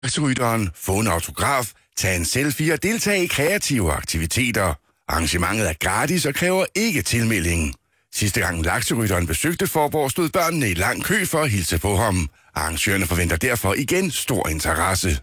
Rytteren, få en autograf, tage en selfie og deltage i kreative aktiviteter. Arrangementet er gratis og kræver ikke tilmelding. Sidste gang lakserytteren besøgte Faaborg, stod børnene i lang kø for at hilse på ham. Arrangørerne forventer derfor igen stor interesse.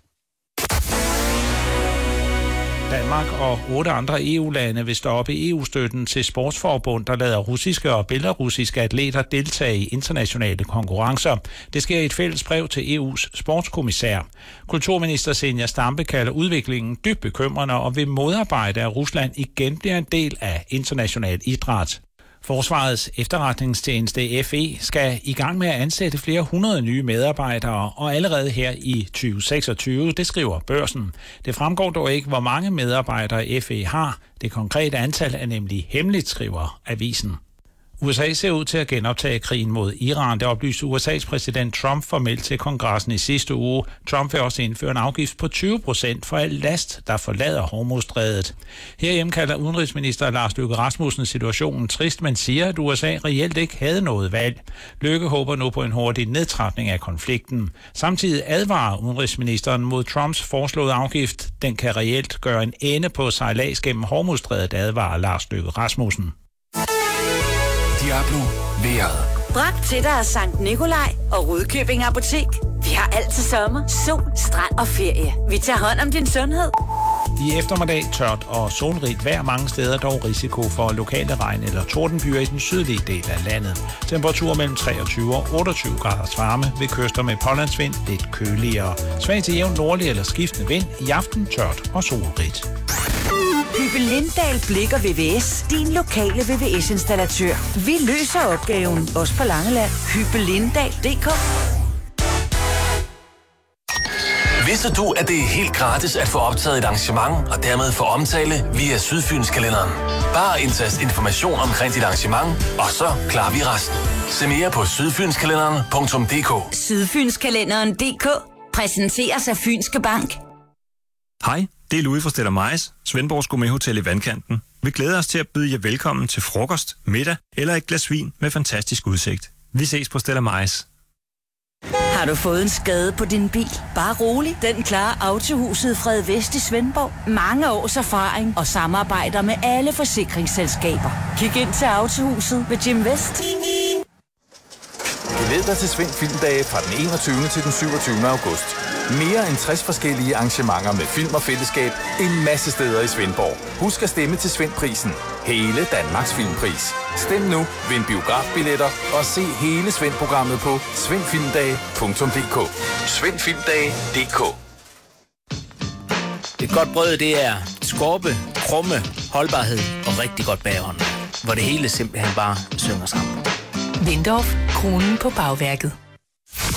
Danmark og 8 andre EU-lande vil stoppe EU-støtten til sportsforbund, der lader russiske og belarusiske atleter deltage i internationale konkurrencer. Det sker i et fælles brev til EU's sportskommissær. Kulturminister Zenia Stampe kalder udviklingen dybt bekymrende og vil modarbejde, at Rusland igen bliver en del af international idræt. Forsvarets efterretningstjeneste FE skal i gang med at ansætte flere hundrede nye medarbejdere, og allerede her i 2026, det skriver Børsen. Det fremgår dog ikke, hvor mange medarbejdere FE har. Det konkrete antal er nemlig hemmeligt, skriver avisen. USA ser ud til at genoptage krigen mod Iran. Det oplyste USA's præsident Trump formelt til kongressen i sidste uge. Trump vil også indføre en afgift på 20% for al last, der forlader Hormuzstrædet. Herhjemme kalder udenrigsminister Lars Løkke Rasmussen situationen trist, men siger, at USA reelt ikke havde noget valg. Løkke håber nu på en hurtig nedtrapning af konflikten. Samtidig advarer udenrigsministeren mod Trumps foreslåede afgift. Den kan reelt gøre en ende på sejlads gennem Hormuzstrædet, advarer Lars Løkke Rasmussen. Diablo vejret. Bragt til dig af Sankt Nikolaj og Rudkøbing Apotek. Vi har altid sommer, sol, strand og ferie. Vi tager hånd om din sundhed. I eftermiddag tørt og solrigt vejr mange steder, dog risiko for lokale regn- eller tordenbyer i den sydlige del af landet. Temperatur mellem 23 og 28 graders varme ved kyster med pålandsvind lidt køligere. Svag til jævn nordlig eller skiftende vind. I aften tørt og solrigt. Hyppe Lindahl Blikker VVS, din lokale VVS-installatør. Vi løser opgaven, også på Langeland. Hyppelindal.dk. Vidste du, at det er helt gratis at få optaget et arrangement og dermed få omtale via Sydfynskalenderen? Bare indtast information omkring dit arrangement, og så klarer vi resten. Se mere på sydfynskalenderen.dk. Sydfynskalenderen.dk præsenteres af Fynske Bank. Hej, det er Louis fra Stella Meis, Svendborgs Gourmet-hotel i Vandkanten. Vi glæder os til at byde jer velkommen til frokost, middag eller et glas vin med fantastisk udsigt. Vi ses på Stella Meis. Har du fået en skade på din bil? Bare rolig. Den klarer Autohuset Fred Vest i Svendborg. Mange års erfaring og samarbejder med alle forsikringsselskaber. Kig ind til Autohuset ved Jim Vest. Glæd dig til Svend Filmdage fra den 21. til den 27. august. Mere end 60 forskellige arrangementer med film og fællesskab en masse steder i Svendborg. Husk at stemme til Svendprisen. Hele Danmarks filmpris. Stem nu, vind biografbilletter og se hele Svend-programmet på svendfilmdage.dk. Svendfilmdage.dk. Et godt brød, det er skorpe, krumme, holdbarhed og rigtig godt bagånd, hvor det hele simpelthen bare synger sammen. Lindorf, kronen på bagværket.